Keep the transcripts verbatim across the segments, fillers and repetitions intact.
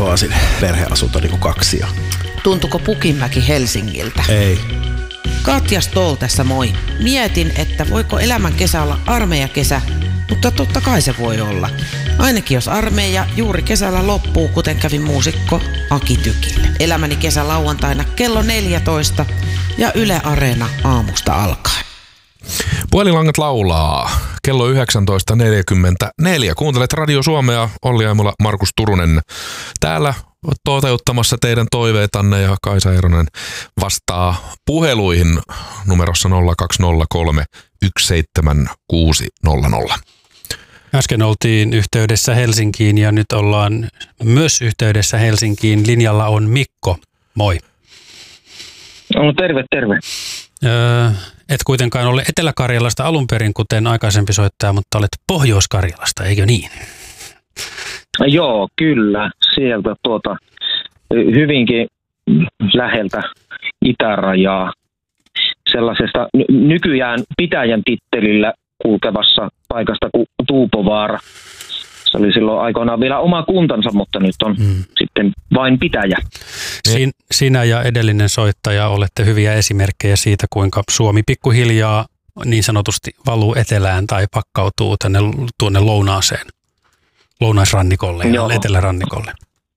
Oasin perheasunto niin kuin kaksi. Ja... Tuntuko Pukinmäki Helsingiltä? Ei. Katja Stoll tässä moi. Mietin, että voiko elämän kesä olla armeijakesä, mutta totta kai se voi olla. Ainakin jos armeija juuri kesällä loppuu, kuten kävi muusikko Aki Tykille. Elämäni kesä lauantaina kello neljätoista ja Yle Areena aamusta alkaen. Puhelinlangat laulaa. Kello yhdeksäntoista neljäkymmentäneljä. Kuuntelet Radio Suomea. Olli Aimola, Markus Turunen täällä toteuttamassa teidän toiveitanne ja Kaisa Eronen vastaa puheluihin numerossa nolla kaksi nolla kolme yksi seitsemän kuusi nolla nolla. Äsken oltiin yhteydessä Helsinkiin ja nyt ollaan myös yhteydessä Helsinkiin. Linjalla on Mikko. Moi. No, terve, terve. Öö, et kuitenkaan ole Etelä-Karjalasta alun perin, kuten aikaisempi soittaja, mutta olet Pohjois-Karjalasta, eikö niin? Joo, kyllä. Sieltä tuota, hyvinkin läheltä itärajaa. Sellaisesta nykyään pitäjän tittelillä kulkevassa paikasta kuin Tuupovaara. Se oli silloin aikoinaan vielä oma kuntansa, mutta nyt on hmm. sitten vain pitäjä. Sin, sinä ja edellinen soittaja olette hyviä esimerkkejä siitä, kuinka Suomi pikkuhiljaa niin sanotusti valuu etelään tai pakkautuu tänne tuonne lounaaseen, lounaisrannikolle ja Joo. etelärannikolle.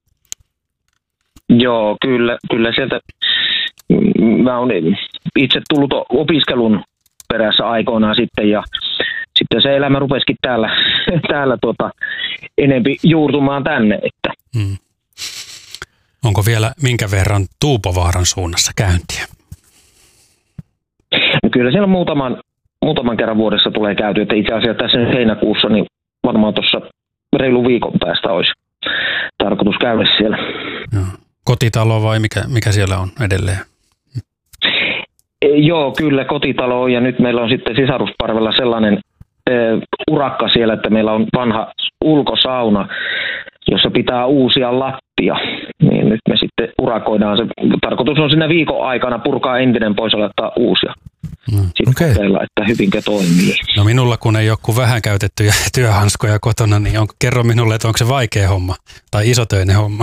Joo, kyllä, kyllä sieltä. Mä oon itse tullut opiskelun perässä aikoinaan sitten ja sitten se elämä rupesikin täällä, täällä tuota, enempi juurtumaan tänne. Että. Hmm. Onko vielä minkä verran Tuupovaaran suunnassa käyntiä? No kyllä siellä muutaman, muutaman kerran vuodessa tulee käyty, että itse asiassa tässä heinäkuussa niin varmaan tuossa reilu viikon päästä olisi tarkoitus käydä siellä. Joo. Kotitalo vai mikä, mikä siellä on edelleen? Joo, kyllä kotitalo on ja nyt meillä on sitten sisarusparvella sellainen e, urakka siellä, että meillä on vanha ulkosauna, jossa pitää uusia lattia. Niin nyt me sitten urakoidaan se. Tarkoitus on siinä viikon aikana purkaa entinen pois ja laittaa uusia. No, sitten okay. kokeilla, että hyvinkö toimii. No minulla kun ei ole kuin vähän käytettyjä työhanskoja kotona, niin on, kerro minulle, että onko se vaikea homma tai isotöinen homma?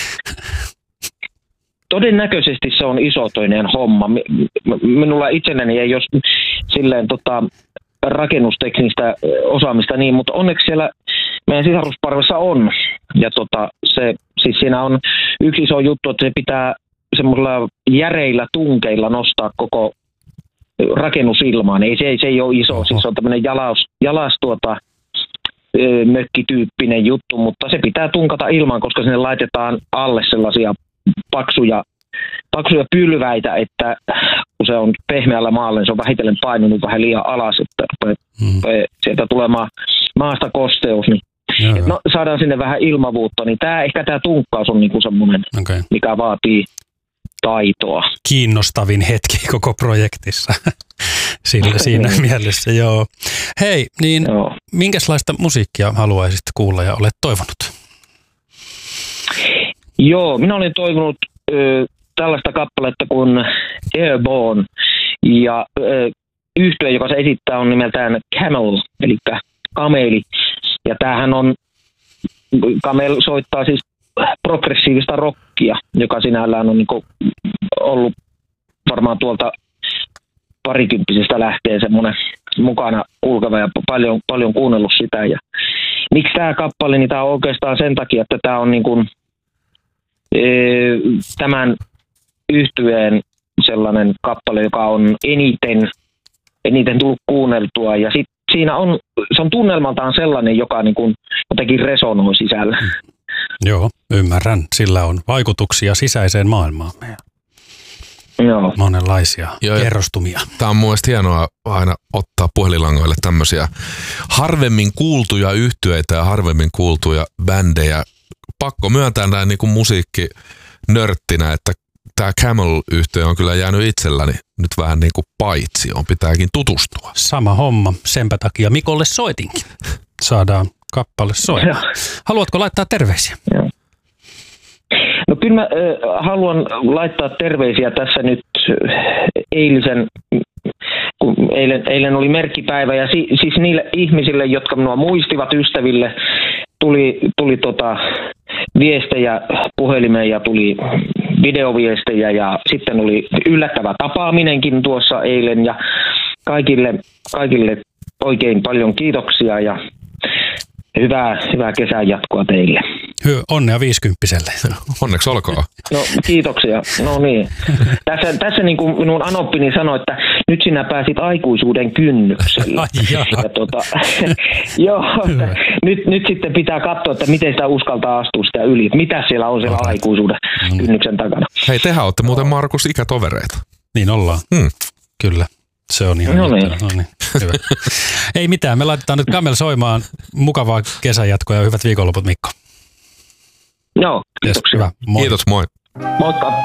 Todennäköisesti se on isotöinen homma. Minulla itselläni ei ole silleen tota, rakennusteknistä osaamista niin, mutta onneksi siellä meidän sisarusparvessa on. Ja tota, se, siis siinä on yksi iso juttu, että se pitää semmoisilla järeillä tunkeilla nostaa koko rakennusilmaan. Ei, se, ei, se ei ole iso, siis se on tämmöinen jalas, jalas tuota, mökkityyppinen juttu, mutta se pitää tunkata ilmaan, koska sinne laitetaan alle sellaisia paksuja, paksuja pylväitä, että kun se on pehmeällä maalla, niin se on vähitellen painunut vähän liian alas, että rupeaa hmm. sieltä tulemaan maasta kosteus, niin no, saadaan sinne vähän ilmavuutta, niin tämä, ehkä tämä tunkkaus on niinku semmoinen, okay. mikä vaatii taitoa. Kiinnostavin hetki koko projektissa sillä siinä niin. mielessä, joo. Hei, niin joo. minkälaista musiikkia haluaisit kuulla ja olet toivonut? Joo, minä olin toivonut ö, tällaista kappaletta kuin Airborne ja ö, yhtye, joka se esittää, on nimeltään Camel, eli kameli. Ja tämähän on, Camel soittaa siis progressiivista rockia, joka sinällään on niinku ollut varmaan tuolta parikymppisestä lähtien semmoinen mukana kulkeva ja paljon, paljon kuunnellut sitä. Ja miksi tämä kappale, niin tämä on oikeastaan sen takia, että tämä on niinku tämän yhtyeen sellainen kappale, joka on eniten, eniten tullut kuunneltua ja sit siinä on, se on tunnelmaltaan sellainen, joka niin kuin jotenkin resonoi sisällä. Joo, ymmärrän. Sillä on vaikutuksia sisäiseen maailmaamme. Joo. Monenlaisia Joo, kerrostumia. Tämä on mun mielestä hienoa aina ottaa puhelinlangoille tämmöisiä harvemmin kuultuja yhtyeitä ja harvemmin kuultuja bändejä. Pakko myöntää näin niin kuin musiikkinörttinä, että tämä Camel-yhtye on kyllä jäänyt itselläni nyt vähän niin kuin paitsi, on pitääkin tutustua. Sama homma, senpä takia Mikolle soitinkin. Saadaan kappale soittaa. Haluatko laittaa terveisiä? Joo. No kyllä mä äh, haluan laittaa terveisiä tässä nyt eilisen, kun eilen, eilen oli merkkipäivä ja si, siis niille ihmisille, jotka minua muistivat, ystäville, tuli, tuli tota, viestejä puhelimeen ja tuli videoviestejä ja sitten oli yllättävä tapaaminenkin tuossa eilen ja kaikille, kaikille oikein paljon kiitoksia ja hyvää, hyvää kesän jatkoa teille. Hyvä, onnea viisikymppiselle. Onneksi olkoon. No kiitoksia. No niin. Tässä, tässä niin kuin minun anoppini sanoi, että nyt sinä pääsit aikuisuuden kynnykselle. Ai jaa. Ja tota, joo, että nyt, nyt sitten pitää katsoa, että miten sitä uskaltaa astua sitä yli. Mitä siellä on siellä aikuisuuden kynnyksen takana. Hei, tehän olette muuten Markus ikätovereita. Niin ollaan. Hmm. Kyllä. Se on ihan No niin. no niin. Hyvä. Ei mitään, me laitetaan nyt Camel soimaan. Mukavaa kesän jatkoa ja hyvät viikonloput, Mikko. Joo, kiitoksia. Hyvä. Moi. Kiitos, moi. Moikka.